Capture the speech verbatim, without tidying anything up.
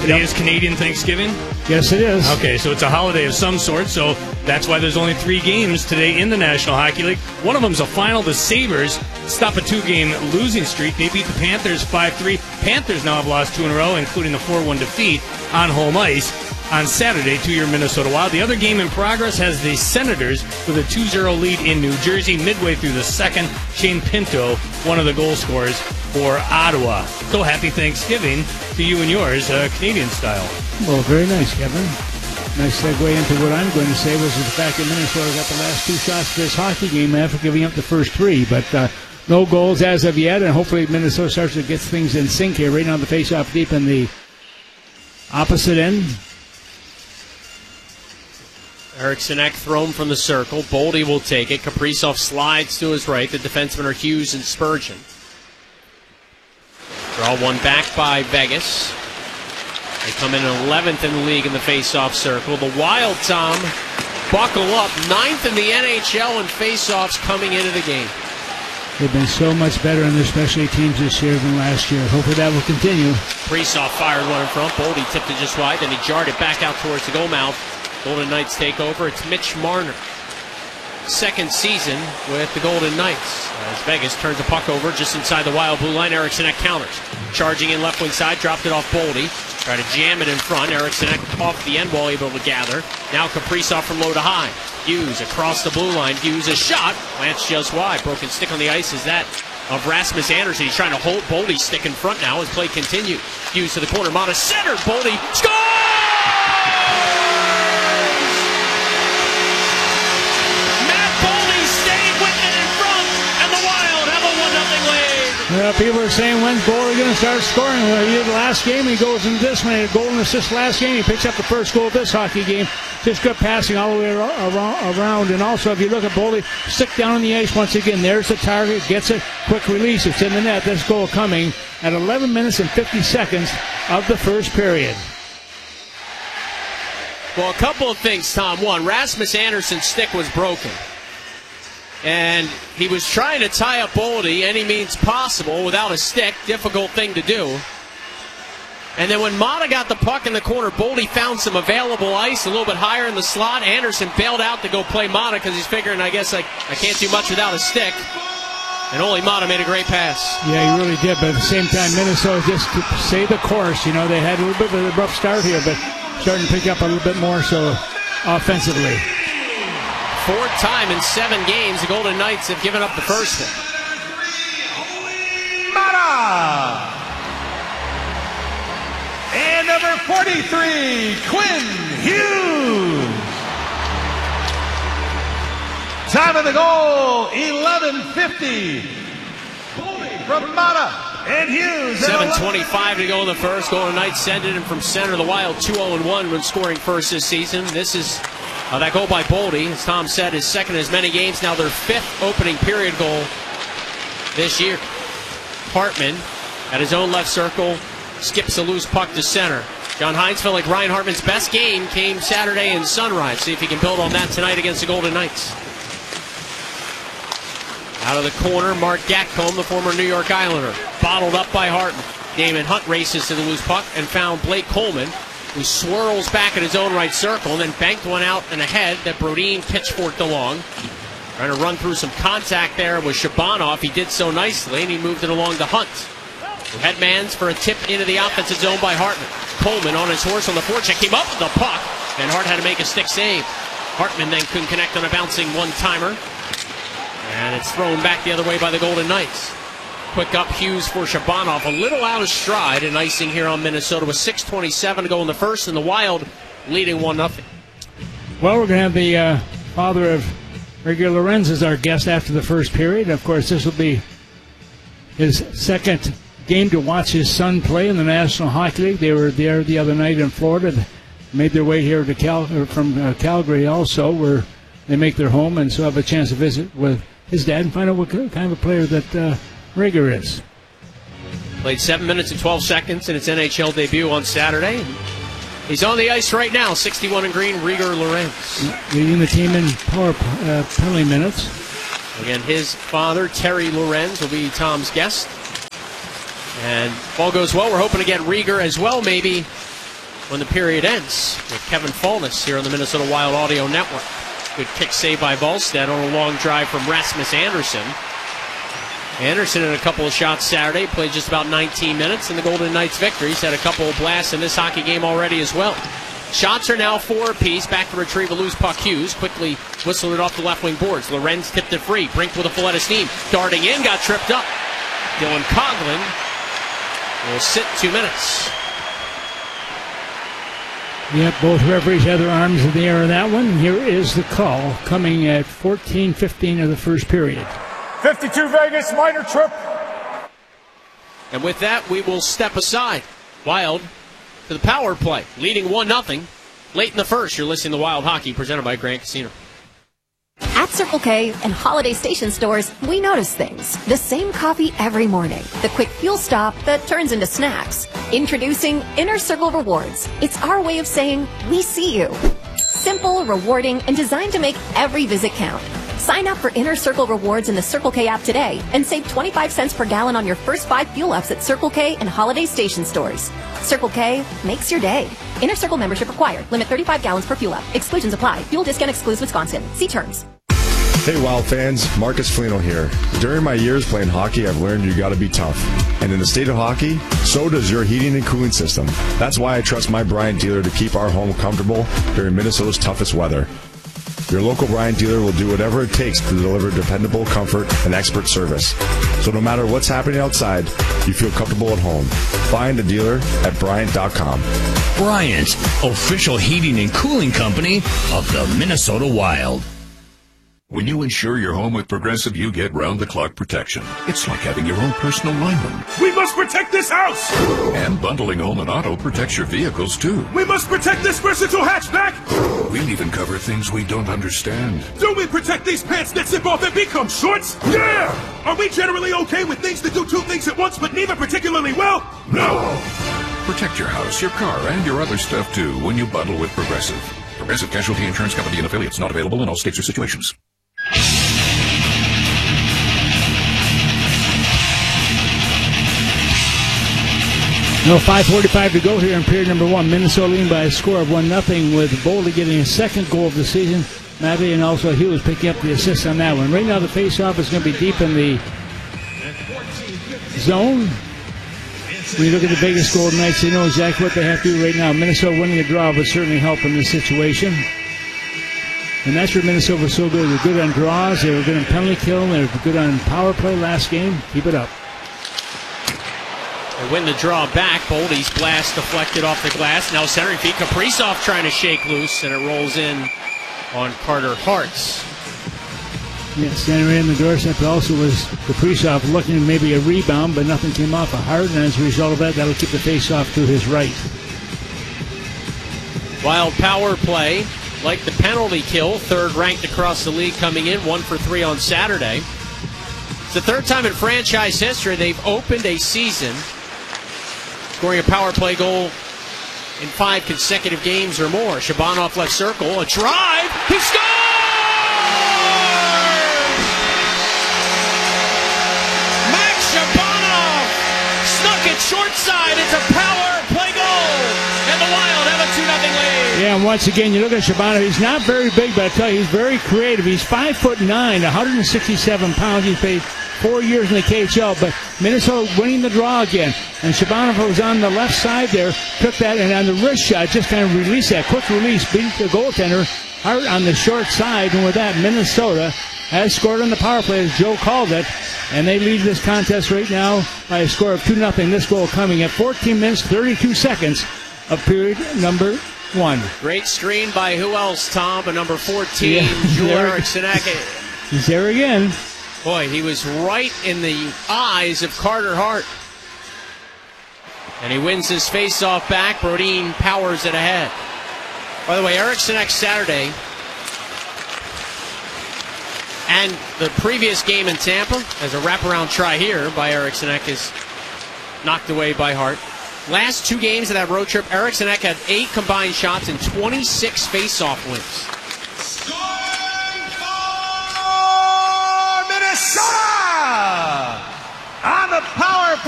Today Yep. is Canadian Thanksgiving? Yes, it is. Okay, so it's a holiday of some sort, so that's why there's only three games today in the National Hockey League. One of them's a final. The Sabres stop a two-game losing streak. They beat the Panthers five three. Panthers now have lost two in a row, including the four one defeat on home ice on Saturday to your Minnesota Wild. The other game in progress has the Senators with a two zero lead in New Jersey. Midway through the second, Shane Pinto, one of the goal scorers for Ottawa. So happy Thanksgiving to you and yours, uh, Canadian style. Well, very nice, Kevin. Nice segue into what I'm going to say was the fact that Minnesota got the last two shots of this hockey game after giving up the first three. But uh, no goals as of yet, and hopefully Minnesota starts to get things in sync here. Right now the face-off deep in the opposite end. Eriksson Ek thrown from the circle. Boldy will take it. Kaprizov slides to his right. The defensemen are Hughes and Spurgeon. Draw one back by Vegas. They come in eleventh in the league in the face-off circle. The Wild, Tom, buckle up. ninth in the N H L in face-offs coming into the game. They've been so much better in their specialty teams this year than last year. Hopefully that will continue. Kaprizov fired one in front. Boldy tipped it just wide. Then he jarred it back out towards the goal mouth. Golden Knights take over. It's Mitch Marner. Second season with the Golden Knights. As Vegas turns the puck over just inside the Wild blue line, Eriksson Ek counters. Charging in left wing side, dropped it off Boldy. Try to jam it in front. Eriksson Ek off the end wall, able to gather. Now Kaprizov from low to high. Hughes across the blue line. Hughes a shot. Lance just wide. Broken stick on the ice is that of Rasmus Andersson. He's trying to hold Boldy's stick in front now as play continues. Hughes to the corner. Mata center. Boldy scores! Uh, people are saying, when's Boldy going to start scoring? Well, he did the last game. He goes into this one. He had a goal and assist last game. He picks up the first goal of this hockey game. Just good passing all the way around. around. And also, if you look at Boldy, stick down on the ice once again. There's the target. Gets it. Quick release. It's in the net. This goal coming at eleven minutes and fifty seconds of the first period. Well, a couple of things, Tom. One, Rasmus Andersson's stick was broken. And he was trying to tie up Boldy any means possible without a stick. Difficult thing to do. And then when Mata got the puck in the corner, Boldy found some available ice a little bit higher in the slot. Andersson bailed out to go play Mata because he's figuring, I guess, like, I can't do much without a stick. And only Mata made a great pass. Yeah, he really did. But at the same time, Minnesota just to say the course. You know, they had a little bit of a rough start here, but starting to pick up a little bit more so offensively. Fourth time in seven games, the Golden Knights have given up the first one. Mata! And number forty-three, Quinn Hughes. Time of the goal, eleven fifty. From Mata and Hughes. seven twenty-five to go in the first. Golden Knights send it in from center. The Wild two oh one when scoring first this season. This is Uh, that goal by Boldy, as Tom said, is second in as many games. Now their fifth opening period goal this year. Hartman at his own left circle skips a loose puck to center. John Hines felt like Ryan Hartman's best game came Saturday in Sunrise. See if he can build on that tonight against the Golden Knights. Out of the corner, Mark Gatcomb, the former New York Islander, bottled up by Hartman. Damon Hunt races to the loose puck and found Blake Coleman, who swirls back in his own right circle and then banked one out and ahead that Brodin pitchforked along. Trying to run through some contact there with Shabanov. He did so nicely, and he moved it along to Hunt. Headmans for a tip into the offensive zone by Hartman. Coleman on his horse on the forecheck came up with the puck, and Hart had to make a stick save. Hartman then couldn't connect on a bouncing one-timer. And it's thrown back the other way by the Golden Knights. Quick up Hughes for Shabanov, a little out of stride, and icing here on Minnesota with six twenty-seven to go in the first, and the Wild leading one nothing. Well, we're going to have the uh, father of Rieger Lorenz as our guest after the first period. Of course, this will be his second game to watch his son play in the National Hockey League. They were there the other night in Florida, made their way here to Cal- from uh, Calgary also, where they make their home, and so have a chance to visit with his dad and find out what kind of a player that uh, Rieger is. Played seven minutes and twelve seconds in its N H L debut on Saturday. He's on the ice right now, sixty-one in green, Rieger Lorenz. Leading the team in power uh, penalty minutes. Again, his father, Terry Lorenz, will be Tom's guest. And if all goes well, we're hoping to get Rieger as well, maybe when the period ends with Kevin Fulness here on the Minnesota Wild Audio Network. Good kick save by Volstead on a long drive from Rasmus Anderson. Anderson had a couple of shots Saturday, played just about nineteen minutes in the Golden Knights' victory. He's had a couple of blasts in this hockey game already as well. Shots are now four apiece. Back to retrieve a loose puck. Hughes quickly whistled it off the left wing boards. Lorenz tipped it free. Brink with a full head of steam. Darting in, got tripped up. Dylan Coghlan will sit two minutes. Yep, both referees had their arms in the air in that one. Here is the call coming at fourteen fifteen of the first period. fifty-two Vegas, minor trip. And with that, we will step aside. Wild to the power play, leading one nothing. Late in the first, you're listening to Wild Hockey, presented by Grand Casino. At Circle K and Holiday Station stores, we notice things. The same coffee every morning. The quick fuel stop that turns into snacks. Introducing Inner Circle Rewards. It's our way of saying, we see you. Simple, rewarding, and designed to make every visit count. Sign up for Inner Circle Rewards in the Circle K app today and save twenty-five cents per gallon on your first five fuel ups at Circle K and Holiday Station stores. Circle K makes your day. Inner Circle membership required. Limit thirty-five gallons per fuel up. Exclusions apply. Fuel discount excludes Wisconsin. See terms. Hey Wild fans, Marcus Foligno here. During my years playing hockey, I've learned you gotta be tough. And in the state of hockey, so does your heating and cooling system. That's why I trust my Bryant dealer to keep our home comfortable during Minnesota's toughest weather. Your local Bryant dealer will do whatever it takes to deliver dependable comfort and expert service. So no matter what's happening outside, you feel comfortable at home. Find a dealer at Bryant dot com. Bryant, official heating and cooling company of the Minnesota Wild. When you insure your home with Progressive, you get round-the-clock protection. It's like having your own personal lineman. We must protect this house. And bundling home and auto protects your vehicles, too. We must protect this versatile hatchback. We'll even cover things we don't understand. Do we protect these pants that zip off and become shorts? Yeah! Are we generally okay with things that do two things at once, but neither particularly well? No! Protect your house, your car, and your other stuff, too, when you bundle with Progressive. Progressive Casualty Insurance Company and affiliates, not available in all states or situations. No, five forty-five to go here in period number one. Minnesota leading by a score of one nothing with Boldy getting his second goal of the season. Matty and also Hughes picking up the assist on that one. Right now the face-off is going to be deep in the zone. When you look at the Vegas Golden Knights, they know exactly what they have to do right now. Minnesota winning a draw would certainly help in this situation. And that's where Minnesota was so good. They were good on draws. They were good on penalty kill. They were good on power play last game. Keep it up. They win the draw back. Boldy's blast deflected off the glass. Now centering feet. Kaprizov trying to shake loose, and it rolls in on Carter Hartz. Yeah, standing right in the doorstep also was Kaprizov looking at maybe a rebound, but nothing came off of Hart, and as a result of that, that'll keep the face-off to his right. Wild power play. Like the penalty kill, third ranked across the league coming in, one for three on Saturday. It's the third time in franchise history they've opened a season scoring a power play goal in five consecutive games or more. Shabanov left circle, a drive, he scores! Max Shabanov snuck it short side, it's a power play goal, and the Wild have a two nothing lead. Yeah, and once again, you look at Shabanov, he's not very big, but I tell you, he's very creative. He's five foot nine, one hundred sixty-seven pounds. He's played four years in the K H L, but Minnesota winning the draw again. And Shabanov was on the left side there, took that, and on the wrist shot, just kind of released that. Quick release, beat the goaltender. Hart on the short side, and with that, Minnesota has scored on the power play, as Joe called it. And they lead this contest right now by a score of two nothing. This goal coming at fourteen minutes, thirty-two seconds of period number one. Great screen by who else, Tom? But number fourteen, yeah, Joel there, Eriksson. He's there again. Boy, he was right in the eyes of Carter Hart. And he wins his face-off back. Brodin powers it ahead. By the way, Eriksson next Saturday and the previous game in Tampa, as a wraparound try here by Eriksson is knocked away by Hart. Last two games of that road trip, Eriksson had eight combined shots and twenty-six face-off wins. Scoring for Minnesota! On the power